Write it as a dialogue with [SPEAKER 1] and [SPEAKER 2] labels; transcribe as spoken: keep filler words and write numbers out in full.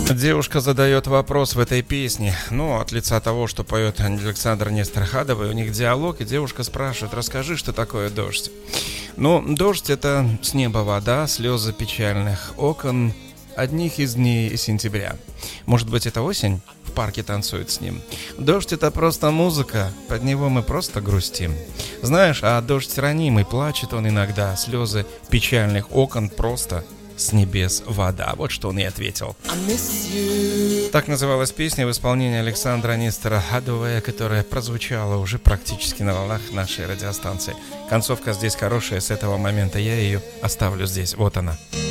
[SPEAKER 1] Девушка задает вопрос в этой песне. Ну, от лица того, что поет Александр Нестор Хадовый, у них диалог, и девушка спрашивает: расскажи, что такое дождь. Ну, дождь — это с неба вода, слезы печальных окон одних из дней сентября. Может быть, это осень? В парке танцует с ним. Дождь — это просто музыка, под него мы просто грустим. Знаешь, а дождь ранимый, плачет он иногда, слезы печальных окон просто с небес вода. Вот что он и ответил. Так называлась песня в исполнении Александра Нестора Хадовая, которая прозвучала уже практически на волнах нашей радиостанции. Концовка здесь хорошая, с этого момента я ее оставлю здесь. Вот она.